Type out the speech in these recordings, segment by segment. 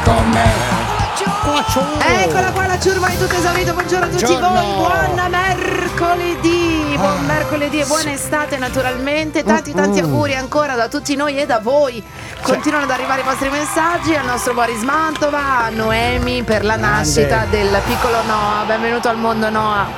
con me. Eccola qua la ciurma di tutto esaurito. Buongiorno a tutti voi, buon mercoledì, buon mercoledì e buona estate naturalmente. Tanti auguri ancora da tutti noi e da voi. Continuano ad arrivare i vostri messaggi al nostro Boris Mantova, a Noemi per la nascita del piccolo Noah. Benvenuto al mondo Noah.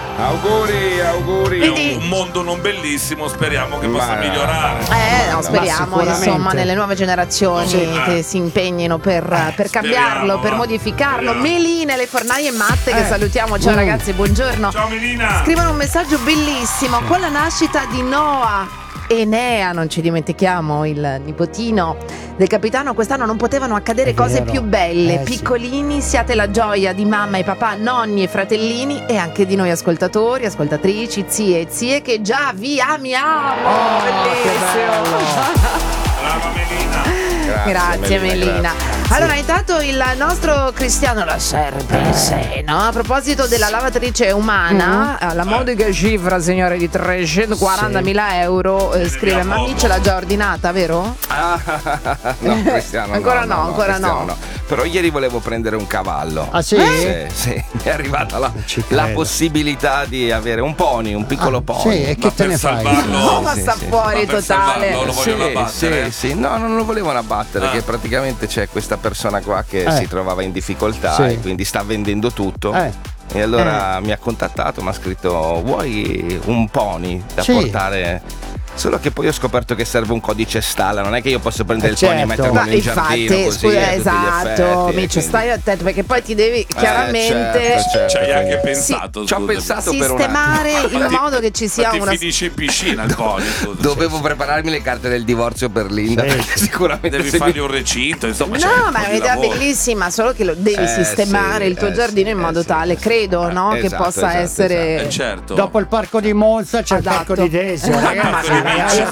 Auguri. Quindi, è un mondo non bellissimo, speriamo che possa migliorare. no, speriamo insomma nelle nuove generazioni che si impegnino per cambiarlo, per modificarlo. Melina e le fornaie matte che salutiamo. Ciao ragazzi, buongiorno. Ciao Melina. Scrivono un messaggio bellissimo con la nascita di Noah. Enea, non ci dimentichiamo, il nipotino del capitano. Quest'anno non potevano accadere cose più belle. Piccolini, siate la gioia di mamma e papà, nonni e fratellini e anche di noi ascoltatori, ascoltatrici, zie e zie che già vi amiamo. Bellissimo. Brava Melina. Grazie Melina. Allora, intanto il nostro Cristiano la serpe no? A proposito della lavatrice umana, la modica cifra, signore, di 340.000 euro, scrive: ma mi ce l'ha già ordinata, vero? No, Cristiano, ancora Cristiano no. Però ieri volevo prendere un cavallo. Ah sì? Sì, mi è arrivata la possibilità di avere un pony, un piccolo pony. Sì, e che te ne fai? No, ma sta fuori totale. Lo vogliono abbattere? Sì, no, non lo volevano abbattere, che praticamente c'è questa persona qua che si trovava in difficoltà e quindi sta vendendo tutto. E allora mi ha contattato, mi ha scritto: vuoi un pony da portare? Solo che poi ho scoperto che serve un codice stalla, non è che io posso prendere il pony e metterlo nel giardino così. Scusa, esatto, Miccio, stai attento perché poi ti devi chiaramente certo, ci hai anche pensato. Ci ho pensato per un sistemare in modo che ci sia una. Finisce in piscina il pony. Dovevo prepararmi le carte del divorzio per Linda, perché sicuramente devi fargli un recinto, insomma. No, ma è un'idea bellissima, solo che lo devi sistemare il tuo giardino in modo tale, credo, no? Che possa essere. Certo. Dopo il parco di Monza c'è il parco di Desio, ragazzi.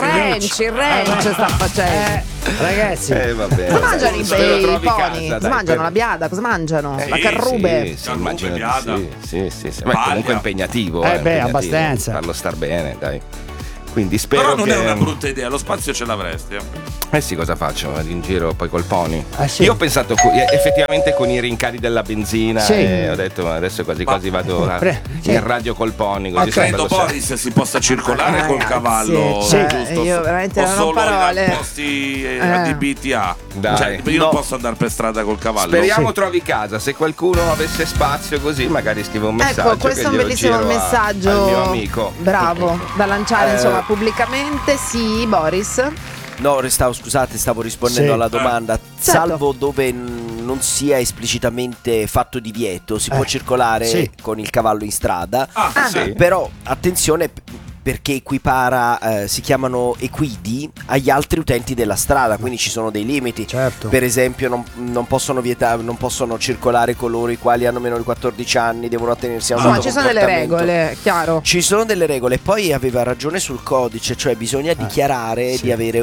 Il ranch sta facendo. Ragazzi, va bene. Cosa mangiano i pony? Casa, Cosa mangiano? La biada? Cosa mangiano? La carrube? Sì, immagino di sì. Ma è Paglia. comunque impegnativo. impegnativo. Abbastanza. Farlo star bene, dai. Quindi spero Però non che... è una brutta idea, lo spazio ce l'avresti. sì, cosa faccio? Vado in giro poi col pony. Sì. Io ho pensato effettivamente con i rincari della benzina e ho detto adesso quasi vado in radio col pony. Così Credo Boris si possa circolare col cavallo, giusto? Io veramente non ho solo parole. in posti adibiti a. Cioè, io non posso andare per strada col cavallo. Speriamo trovi casa. Se qualcuno avesse spazio così, magari scrive un messaggio. Ecco, questo è un bellissimo messaggio al mio amico. Bravo, da lanciare insomma pubblicamente. Sì, Boris. No, stavo rispondendo alla domanda. Salvo dove non sia esplicitamente fatto divieto, si può circolare con il cavallo in strada. Però attenzione, perché equipara, si chiamano equidi, agli altri utenti della strada, quindi ci sono dei limiti. Certo. Per esempio non possono circolare coloro i quali hanno meno di 14 anni, devono attenersi a un Insomma, ci sono delle regole, chiaro. Ci sono delle regole. Poi aveva ragione sul codice, cioè bisogna dichiarare di avere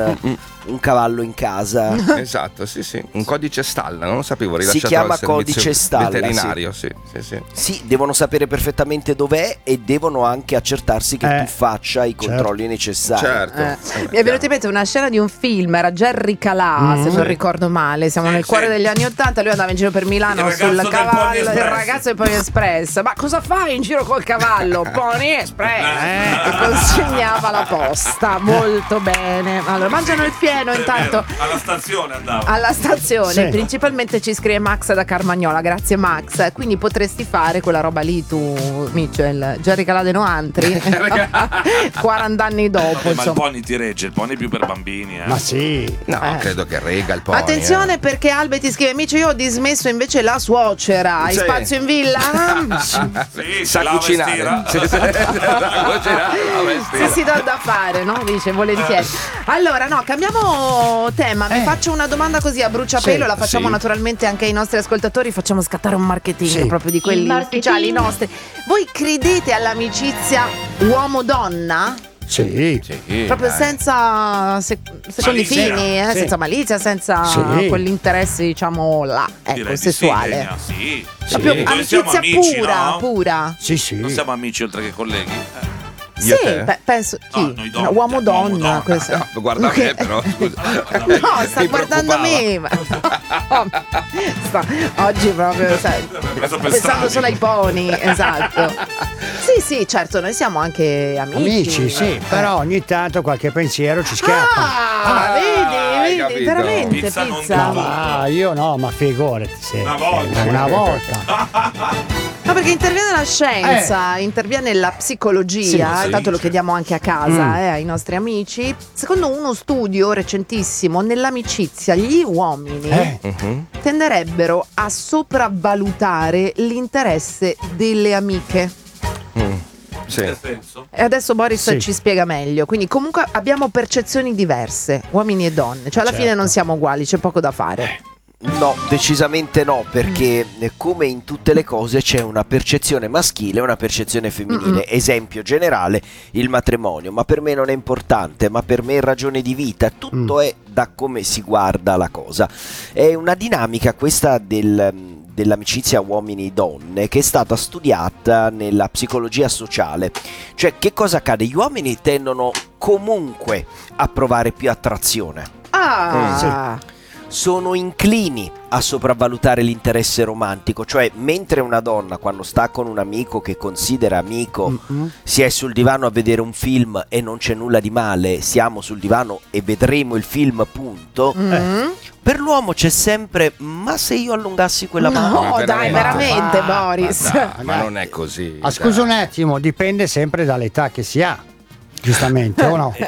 un cavallo in casa. Esatto, sì. Un codice stalla, non lo sapevo, si chiama codice stalla veterinario, sì. Sì, devono sapere perfettamente dov'è e devono anche accertarsi che tu faccia i controlli necessari. Certo. Mi è venuta in mente una scena di un film, era Jerry Calà, se non ricordo male. Siamo nel cuore degli anni '80. Lui andava in giro per Milano sul cavallo, il ragazzo del Pony Express. Ma cosa fai in giro col cavallo? Pony Express. E consegnava la posta. Molto bene. Allora, mangiano il fieno intanto. Alla stazione andava. Alla stazione, principalmente ci scrive Max da Carmagnola. Grazie Max. Quindi potresti fare quella roba lì tu, Mitchell. Jerry Calà de Noantri. 40 anni dopo, ma il pony ti regge, il pony è più per bambini. Ma sì. No, credo che rega il pony. Attenzione perché Albe ti scrive: amici, io ho dismesso invece la suocera. Hai spazio in villa? Sa cucinare. Si dà da fare, no? Dice volentieri. Allora, no, cambiamo tema. Vi faccio una domanda così a bruciapelo. La facciamo naturalmente anche ai nostri ascoltatori. Facciamo scattare un marketing proprio di quelli ufficiali nostri. Voi credete all'amicizia uomo-donna? Sì. Proprio senza secondi fini, senza malizia, senza quell'interesse, diciamo, sessuale. Sì. Proprio amicizia amici, pura, no? pura. Sì. Non siamo amici oltre che colleghi. Sì, penso chi? No, uomo-donna. No, guarda me però, scusa. No, sta guardando me. Oggi proprio, sai, pensando solo ai pony, esatto. Sì, certo, noi siamo anche amici. Sì, però ogni tanto qualche pensiero ci scappa. Vedi, veramente pizza. Io no, ma figurati se una volta. No, perché interviene la scienza, interviene la psicologia, tanto lo chiediamo anche a casa ai nostri amici. Secondo uno studio recentissimo, nell'amicizia gli uomini tenderebbero a sopravvalutare l'interesse delle amiche. Sì. E adesso Boris ci spiega meglio. Quindi comunque abbiamo percezioni diverse, uomini e donne. Cioè alla fine non siamo uguali, c'è poco da fare. No, decisamente no, perché come in tutte le cose c'è una percezione maschile e una percezione femminile. Esempio generale, il matrimonio, ma per me non è importante, ma per me è ragione di vita, tutto è da come si guarda la cosa. È una dinamica questa dell'amicizia uomini-donne che è stata studiata nella psicologia sociale. Cioè, che cosa accade? Gli uomini tendono comunque a provare più attrazione. Sono inclini a sopravvalutare l'interesse romantico, cioè mentre una donna quando sta con un amico che considera amico si è sul divano a vedere un film e non c'è nulla di male, siamo sul divano e vedremo il film, punto. Per l'uomo c'è sempre, ma se io allungassi quella mano? No, dai, veramente, Boris. Ma non è così. Scusa un attimo, dipende sempre dall'età che si ha. Giustamente, o no?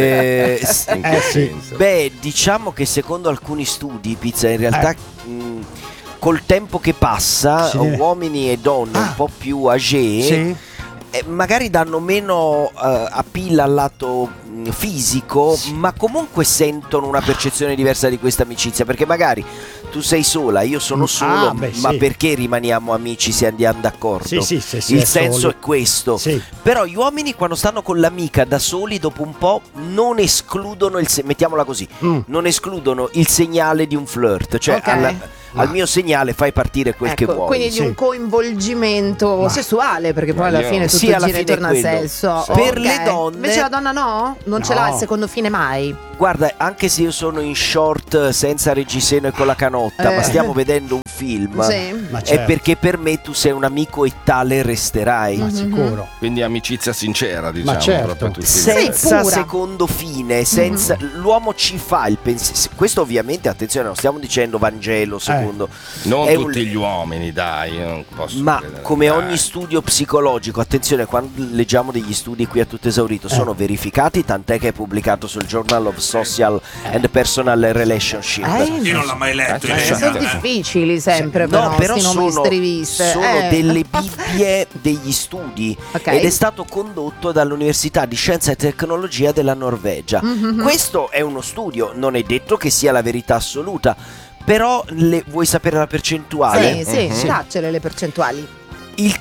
Sì. Beh, diciamo che secondo alcuni studi, Pizza, in realtà col tempo che passa, uomini e donne un po' più âgé magari danno meno appeal al lato fisico, ma comunque sentono una percezione diversa di questa amicizia, perché magari tu sei sola, io sono solo, ma perché rimaniamo amici se andiamo d'accordo? Il senso è questo. Però gli uomini quando stanno con l'amica da soli, dopo un po' non escludono mettiamola così, non escludono il segnale di un flirt, cioè al mio segnale fai partire quel che vuoi. Quindi di un coinvolgimento sessuale, perché poi alla fine tutto gira intorno al sesso. Per le donne. Invece la donna no? Non ce l'ha il secondo fine mai. Guarda, anche se io sono in short senza reggiseno e con la canotta, ma stiamo vedendo un film, è perché per me tu sei un amico e tale resterai. Ma sicuro. Quindi amicizia sincera, diciamo, proprio tutti. Senza secondo fine, senza l'uomo ci fa il pensiero. Questo ovviamente, attenzione, non stiamo dicendo Vangelo secondo. Non tutti gli uomini, dai, io non posso credere, come ogni studio psicologico, attenzione, quando leggiamo degli studi qui a tutto esaurito, sono verificati, tant'è che è pubblicato sul Journal of Social and Personal Relationship. Io non l'ho mai letto. Sono difficili sempre, però sono delle bibbie degli studi ed è stato condotto dall'Università di Scienza e Tecnologia della Norvegia. Questo è uno studio, non è detto che sia la verità assoluta, però vuoi sapere la percentuale? Sì, daccele le percentuali. Il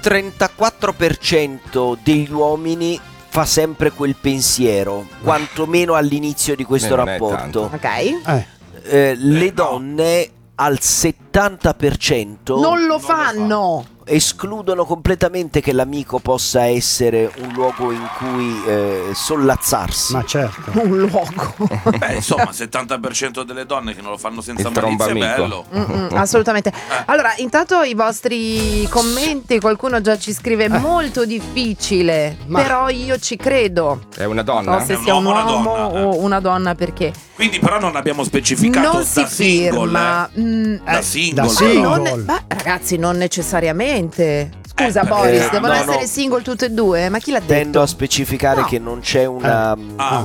34% degli uomini fa sempre quel pensiero, quantomeno all'inizio di questo rapporto. Le donne al 70% non lo fanno. Escludono completamente che l'amico possa essere un luogo in cui sollazzarsi. Ma certo. Un luogo. Beh, insomma, 70% delle donne che non lo fanno senza malizia è bello. Assolutamente. Allora, intanto i vostri commenti, qualcuno già ci scrive molto difficile, però io ci credo. È una donna? So se sia un uomo o una donna, perché quindi però non abbiamo specificato non si firma da single. Ragazzi, non necessariamente. Scusa Boris, devono essere single tutte e due? Ma chi l'ha detto? Tendo a specificare che non c'è una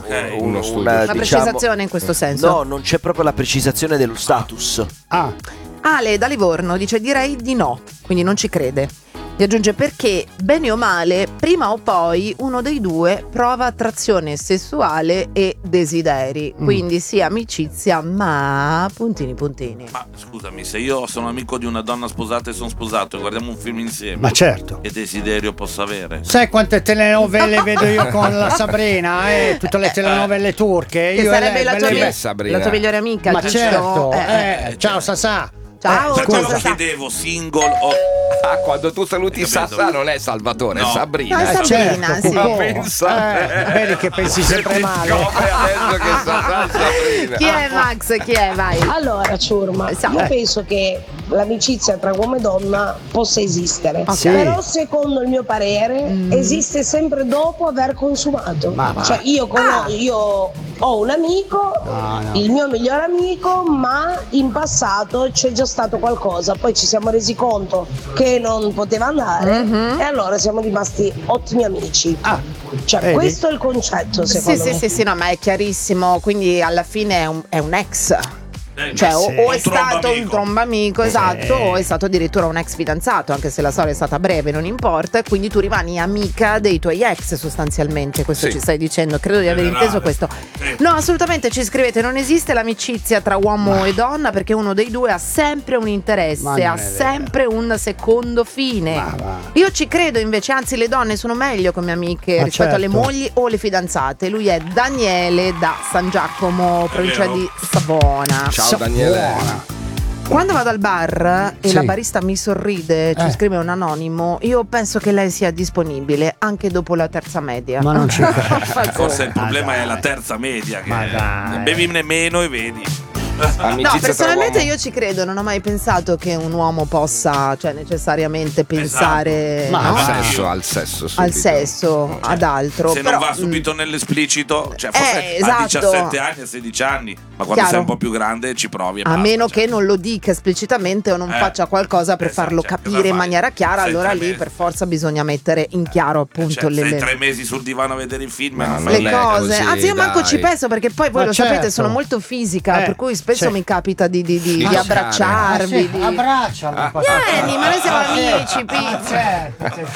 precisazione in questo senso. No, non c'è proprio la precisazione dello status. Ale da Livorno dice direi di no, quindi non ci crede. Gli aggiunge perché bene o male prima o poi uno dei due prova attrazione sessuale e desideri, quindi sì, amicizia, ma puntini. Ma scusami, se io sono amico di una donna sposata e sono sposato e guardiamo un film insieme, ma certo, che desiderio posso avere? Sai quante telenovelle vedo io con la Sabrina, tutte le telenovelle turche, che io sarebbe la tua migliore amica, ma giusto? certo, ciao Sasà. Ciao. Perché lo chiedevo single o... quando tu saluti Sassà non è Salvatore, no. è Sabrina. No, è Sabrina, certo, sì. Ma pensa vedi che pensi sempre male. Adesso che Sassà Sabrina. Chi è Max? Chi è? Vai. Allora, ciurma, io penso che l'amicizia tra uomo e donna possa esistere, però secondo il mio parere esiste sempre dopo aver consumato. Cioè io ho un amico, il mio migliore amico, ma in passato c'è già stato qualcosa, poi ci siamo resi conto che non poteva andare e allora siamo rimasti ottimi amici. Cioè questo è il concetto, secondo me. Sì, no, ma è chiarissimo, quindi alla fine è un ex. Cioè o è stato un trombamico, esatto, o è stato addirittura un ex fidanzato, anche se la storia è stata breve, non importa, quindi tu rimani amica dei tuoi ex sostanzialmente, questo ci stai dicendo, credo di aver inteso questo. No, assolutamente, ci scrivete, non esiste l'amicizia tra uomo e donna perché uno dei due ha sempre un interesse, ha sempre un secondo fine. Io ci credo invece, anzi le donne sono meglio come amiche rispetto alle mogli o le fidanzate. Lui è Daniele da San Giacomo, provincia di Savona. Ciao Daniele. Quando vado al bar e la barista mi sorride, ci scrive un anonimo, io penso che lei sia disponibile anche dopo la terza media. Ma non ci Forse il problema è la terza media, che bevine meno e vedi. No, personalmente io ci credo, non ho mai pensato che un uomo possa, cioè necessariamente pensare al sesso, ad altro. Se però, non va subito nell'esplicito, cioè forse a 17 anni, a 16 anni, ma quando sei un po' più grande ci provi. A meno che non lo dica esplicitamente o non faccia qualcosa per farlo capire in maniera chiara, allora lì per forza bisogna mettere in chiaro appunto sei 3 mesi sul divano a vedere il film le cose. Anzi, io manco ci penso perché poi voi lo sapete, sono molto fisica, per cui spesso mi capita di abbracciarvi. Abbracciami. Vieni, ma noi siamo amici, pizza.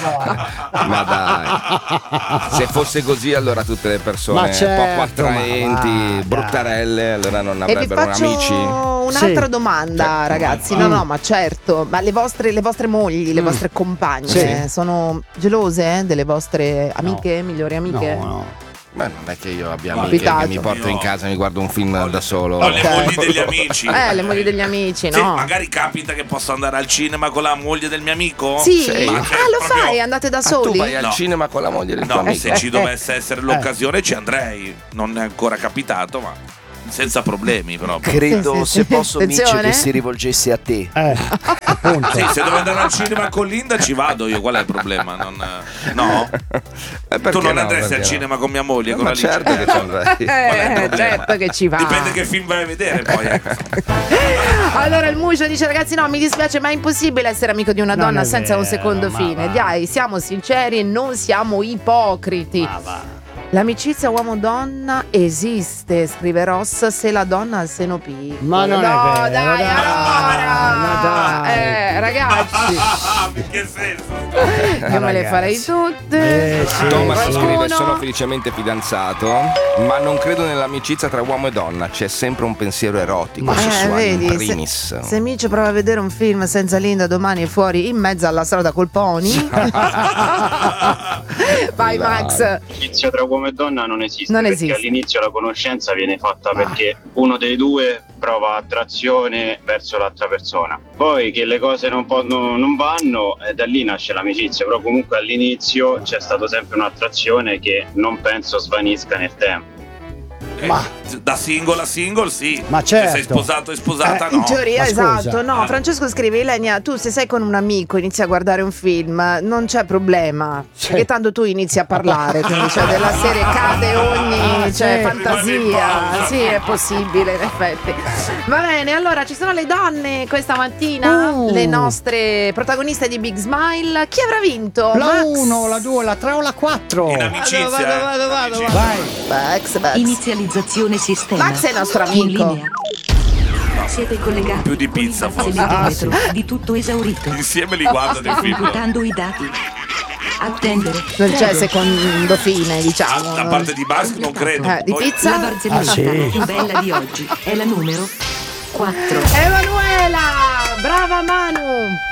Ma dai, se fosse così allora tutte le persone poco attraenti, bruttarelle, allora non avrebbero amici. Un'altra domanda, ragazzi. No, ma certo. Ma le vostre mogli, le vostre compagne sono gelose delle vostre amiche, migliori amiche? No. Beh, non è che io abbia amiche che mi porto in casa e mi guardo un film da solo. Ho le mogli degli amici. Le mogli degli amici, no? Sì, magari capita che posso andare al cinema con la moglie del mio amico? Sì, lo fai, andate da soli? Tu vai al cinema con la moglie del tuo amico? Se ci dovesse essere l'occasione ci andrei. Non è ancora capitato, ma senza problemi proprio. Credo, se posso, Mitch, che si rivolgesse a te. Sì, se devo andare al cinema con Linda ci vado io, qual è il problema? No? Tu non andresti al cinema con mia moglie? Con ma certo che ci andrei. Certo che ci va. Dipende che film vai a vedere poi. Allora il Muscio dice: ragazzi, no, mi dispiace, ma è impossibile essere amico di una donna senza un secondo fine. Dai, siamo sinceri e non siamo ipocriti. L'amicizia uomo-donna esiste, scrive Ross, se la donna ha il seno piccolo. Ma non è vero, dai, allora. Ragazzi. In che senso? Io me le farei tutte. Thomas scrive: sono felicemente fidanzato, ma non credo nell'amicizia tra uomo e donna. C'è sempre un pensiero erotico, sessuale in primis. Se Mitch prova a vedere un film senza Linda domani è fuori in mezzo alla strada col pony. Vai Max. L'amicizia tra uomo e donna non esiste, perché all'inizio la conoscenza viene fatta perché uno dei due prova attrazione verso l'altra persona. Poi che le cose non vanno, da lì nasce l'amicizia, però comunque all'inizio c'è stato sempre un'attrazione che non penso svanisca nel tempo. Ma da single a single sì. Ma certo. Se sei sposato e sposata no. In teoria esatto. No, Francesco scrive: Ilenia, tu se sei con un amico inizi a guardare un film, non c'è problema, perché tanto tu inizi a parlare, quindi della serie cade ogni fantasia. Sì, è possibile in effetti. Va bene, allora ci sono le donne questa mattina, le nostre protagoniste di Big Smile. Chi avrà vinto? La 1, la 2, la 3 o la 4? In amicizia. Vado. Vai. Max. Inizializzazione sistema. Max è il nostro amico. Siete collegati. Più di pizza forse. Di tutto esaurito. Insieme li guardano i film. Computando i dati. Attendere. Non c'è secondo fine, diciamo. Da parte di Basque non credo. Di pizza? La barzelletta più bella di oggi è la numero 4. Emanuela! Brava Manu!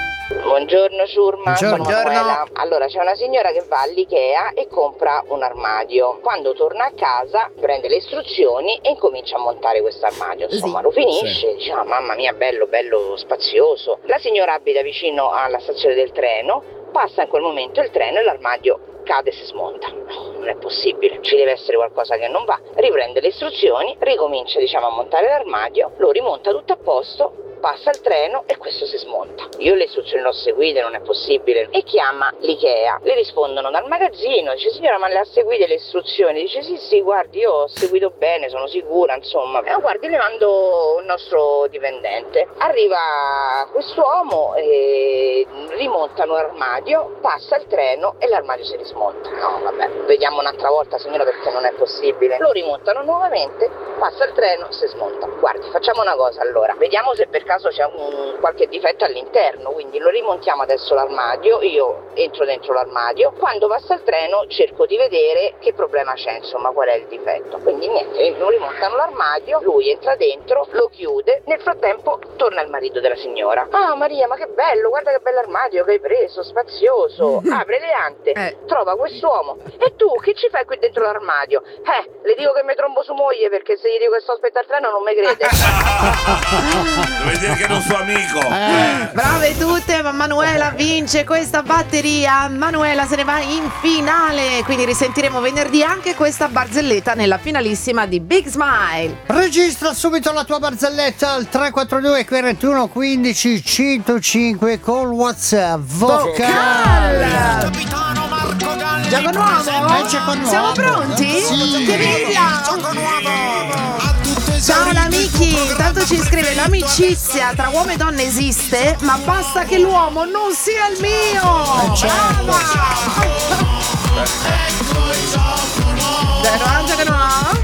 Buongiorno Ciurma, sono Manuela. Allora, c'è una signora che va all'Ikea e compra un armadio. Quando torna a casa prende le istruzioni e incomincia a montare questo armadio. Insomma, lo finisce, dice: ah, mamma mia, bello spazioso. La signora abita vicino alla stazione del treno, passa in quel momento il treno e l'armadio cade e si smonta. No, non è possibile, ci deve essere qualcosa che non va. Riprende le istruzioni, ricomincia a montare l'armadio, lo rimonta tutto a posto, passa il treno e questo si smonta. Io le istruzioni l'ho seguite, non è possibile. E chiama l'Ikea. Le rispondono dal magazzino, dice: signora, ma le ha seguite le istruzioni? Dice: sì, guardi, io ho seguito bene, sono sicura, insomma. Guardi, le mando il nostro dipendente. Arriva quest'uomo e rimontano l'armadio, passa il treno e l'armadio si rismonta. No, vabbè, vediamo un'altra volta, signora, perché non è possibile. Lo rimontano nuovamente, passa il treno, si smonta. Guardi, facciamo una cosa allora, vediamo se per caso c'è qualche difetto all'interno, quindi lo rimontiamo adesso l'armadio, io entro dentro l'armadio, quando passa il treno cerco di vedere che problema c'è, insomma, qual è il difetto. Quindi niente, lo rimontano l'armadio, lui entra dentro, lo chiude, nel frattempo torna il marito della signora. Ah, Maria, ma che bello, guarda che bell'armadio che hai preso, spazioso. Apre le ante, trova quest'uomo: e tu che ci fai qui dentro l'armadio? Le dico che mi trombo su moglie, perché se gli dico che sto aspettando il treno non mi crede. Deve dire che è un suo amico. Brave tutte, ma Manuela vince questa batteria. Manuela se ne va in finale, quindi risentiremo venerdì anche questa barzelletta nella finalissima di Big Smile. Registra subito la tua barzelletta al 342 41 15 105 col WhatsApp vocale. Gioco nuovo? Siamo pronti? Sì. Che via! Ciao amici, tanto ci scrive: l'amicizia tra uomo e donna esiste, ma basta che l'uomo non sia il mio. Certo. Brava! Gioco nuovo.